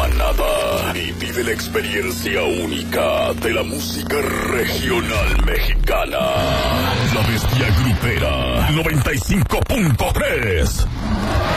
manada y vive la experiencia única de la música regional mexicana. La Bestia Grupera 95.3.